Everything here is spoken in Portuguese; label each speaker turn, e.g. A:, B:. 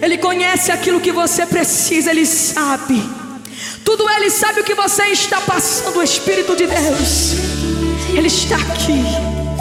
A: Ele conhece aquilo que você precisa, Ele sabe. Tudo Ele sabe o que você está passando. O Espírito de Deus, Ele está aqui.